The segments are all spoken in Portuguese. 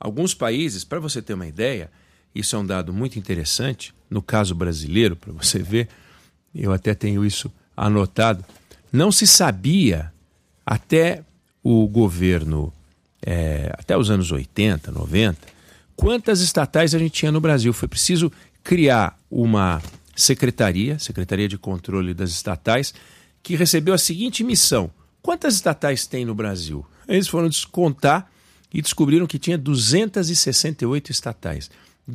Alguns países, para você ter uma ideia, isso é um dado muito interessante, no caso brasileiro, para você ver, eu até tenho isso anotado, não se sabia até o governo, até os anos 80, 90, quantas estatais a gente tinha no Brasil. Foi preciso criar uma Secretaria de Controle das Estatais, que recebeu a seguinte missão: quantas estatais tem no Brasil? Eles foram descontar e descobriram que tinha 268 estatais.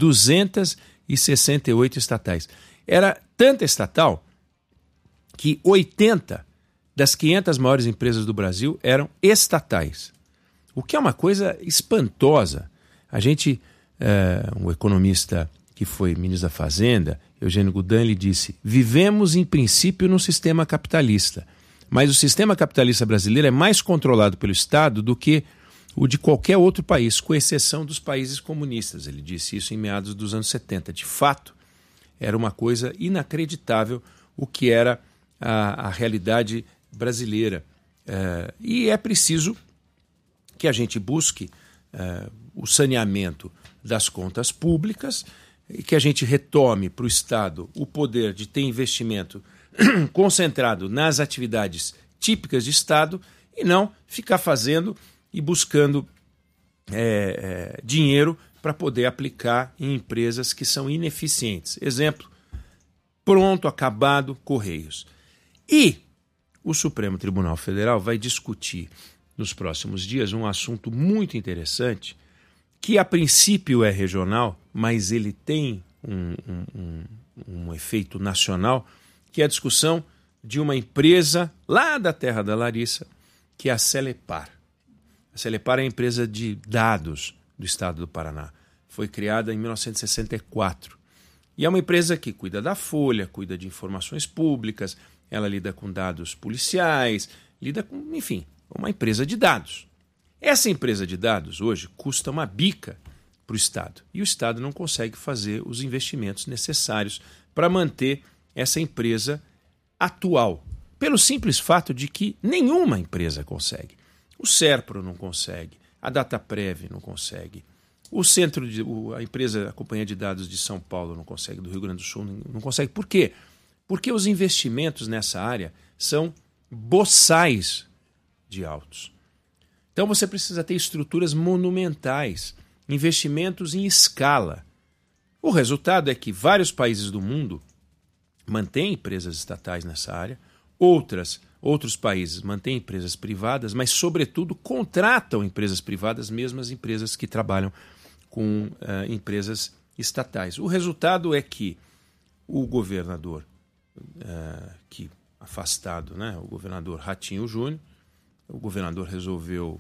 268 estatais. Era tanta estatal que 80 das 500 maiores empresas do Brasil eram estatais. O que é uma coisa espantosa. A gente, um economista que foi ministro da Fazenda, Eugênio Goudin, ele disse: vivemos em princípio num sistema capitalista, mas o sistema capitalista brasileiro é mais controlado pelo Estado do que o de qualquer outro país, com exceção dos países comunistas. Ele disse isso em meados dos anos 70. De fato, era uma coisa inacreditável o que era a realidade brasileira. E é preciso que a gente busque o saneamento das contas públicas e que a gente retome para o Estado o poder de ter investimento concentrado nas atividades típicas de Estado e não ficar fazendo e buscando dinheiro para poder aplicar em empresas que são ineficientes. Exemplo, pronto, acabado, Correios. E o Supremo Tribunal Federal vai discutir nos próximos dias um assunto muito interessante, que a princípio é regional, mas ele tem um efeito nacional, que é a discussão de uma empresa lá da terra da Larissa, que é a Celepar. A Celepar é a empresa de dados do estado do Paraná. Foi criada em 1964. E é uma empresa que cuida da folha, cuida de informações públicas, ela lida com dados policiais, lida com, enfim, uma empresa de dados. Essa empresa de dados hoje custa uma bica para o Estado. E o Estado não consegue fazer os investimentos necessários para manter essa empresa atual. Pelo simples fato de que nenhuma empresa consegue. O Serpro não consegue, a Dataprev não consegue, a Companhia de Dados de São Paulo não consegue, do Rio Grande do Sul não consegue. Por quê? Porque os investimentos nessa área são boçais de altos. Então você precisa ter estruturas monumentais, investimentos em escala. O resultado é que vários países do mundo mantêm empresas estatais nessa área, outros países mantêm empresas privadas, mas, sobretudo, contratam empresas privadas, mesmo as empresas que trabalham com empresas estatais. O resultado é que o governador, afastado, né, o governador Ratinho Júnior, o governador resolveu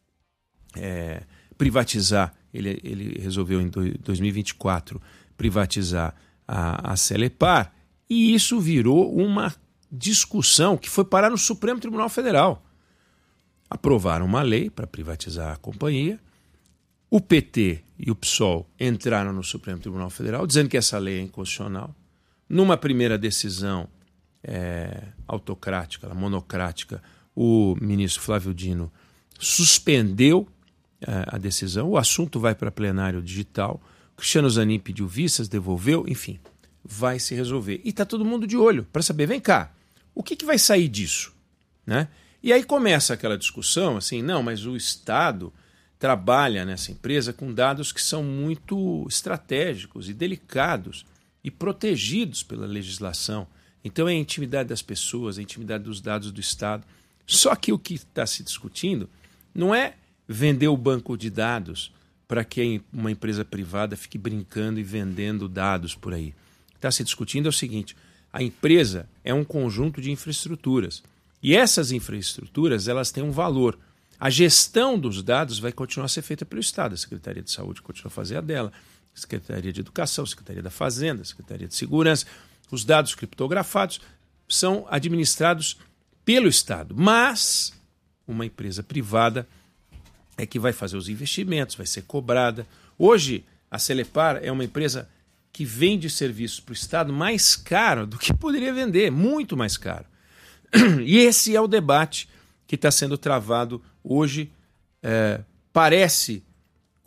privatizar, ele resolveu em 2024 privatizar a Celepar, e isso virou uma discussão que foi parar no Supremo Tribunal Federal. Aprovaram uma lei para privatizar a companhia, o PT e o PSOL entraram no Supremo Tribunal Federal dizendo que essa lei é inconstitucional. Numa primeira decisão autocrática, monocrática, o ministro Flávio Dino suspendeu a decisão, o assunto vai para plenário digital, Cristiano Zanin pediu vistas, devolveu, enfim, vai se resolver. E está todo mundo de olho para saber, vem cá, o que vai sair disso? Né? E aí começa aquela discussão, assim, não, mas o Estado trabalha nessa empresa com dados que são muito estratégicos e delicados e protegidos pela legislação. Então é a intimidade das pessoas, a intimidade dos dados do Estado. Só que o que está se discutindo não é vender o banco de dados para que uma empresa privada fique brincando e vendendo dados por aí. O que está se discutindo é o seguinte: a empresa é um conjunto de infraestruturas. E essas infraestruturas, elas têm um valor. A gestão dos dados vai continuar a ser feita pelo Estado. A Secretaria de Saúde continua a fazer a dela, a Secretaria de Educação, a Secretaria da Fazenda, a Secretaria de Segurança. Os dados criptografados são administrados pelo Estado. Mas uma empresa privada é que vai fazer os investimentos, vai ser cobrada. Hoje, a Celepar é uma empresa que vende serviços para o Estado mais caro do que poderia vender, muito mais caro. E esse é o debate que está sendo travado hoje. Parece